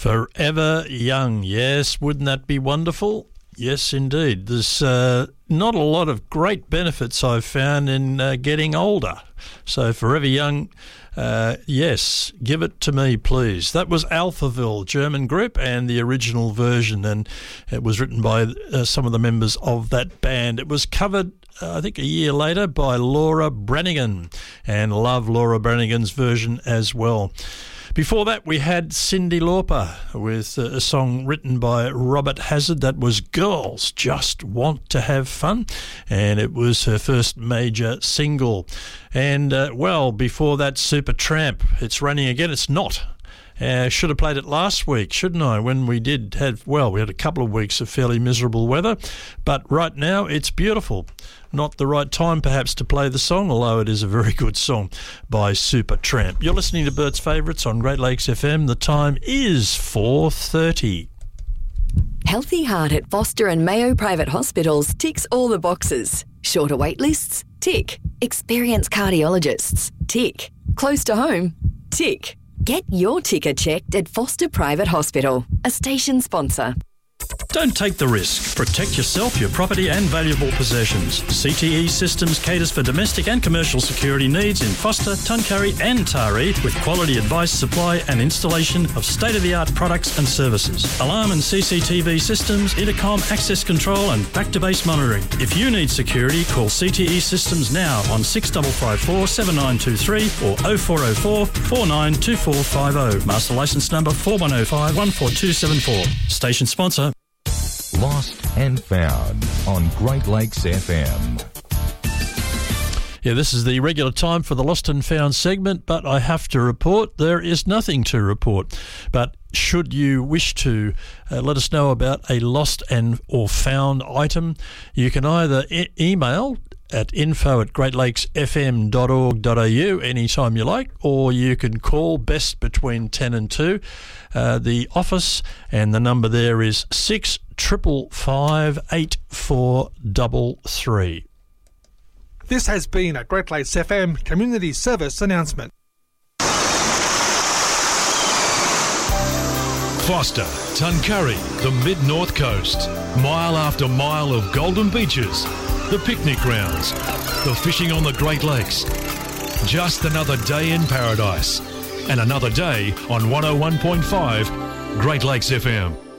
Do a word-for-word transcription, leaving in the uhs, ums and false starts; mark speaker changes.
Speaker 1: Forever Young. Yes, wouldn't that be wonderful? Yes, indeed. There's uh, not a lot of great benefits I've found in uh, getting older. So Forever Young, uh, yes, give it to me, please. That was Alphaville, German group, and the original version, and it was written by uh, some of the members of that band. It was covered, uh, I think, a year later by Laura Branigan, and love Laura Branigan's version as well. Before that, we had Cyndi Lauper with a song written by Robert Hazard that was Girls Just Want to Have Fun, and it was her first major single. And, uh, well, before that, Supertramp. It's running again. It's not. I uh, should have played it last week, shouldn't I, when we did have, well, we had a couple of weeks of fairly miserable weather, but right now it's beautiful. Not the right time, perhaps, to play the song, although it is a very good song by Supertramp. You're listening to Bert's Favourites on Great Lakes F M. The time is four thirty.
Speaker 2: Healthy Heart at Foster and Mayo Private Hospitals ticks all the boxes. Shorter wait lists? Tick. Experienced cardiologists? Tick. Close to home? Tick. Get your ticker checked at Foster Private Hospital, a station sponsor.
Speaker 1: Don't take the risk. Protect yourself, your property and valuable possessions. C T E Systems caters for domestic and commercial security needs in Foster, Tuncurry and Taree with quality advice, supply and installation of state-of-the-art products and services. Alarm and C C T V systems, intercom, access control and back-to-base monitoring. If you need security, call C T E Systems now on six five five four, seven nine two three or oh four oh four, four nine two four five oh. Master licence number four one oh five, one four two seven four. Station sponsor.
Speaker 3: Lost and Found on Great Lakes F M.
Speaker 1: Yeah, this is the regular time for the Lost and Found segment, but I have to report there is nothing to report. But should you wish to uh, let us know about a lost and or found item, you can either e- email at info at great lakes f m dot org dot a u anytime you like, or you can call best between ten and two. Uh, the office and the number there is six triple five eight four double three.
Speaker 4: This has been a Great Lakes F M community service announcement.
Speaker 5: Foster, Tuncurry, the mid-north coast. Mile after mile of golden beaches, the picnic grounds, the fishing on the Great Lakes. Just another day in paradise. And another day on one oh one point five Great Lakes F M.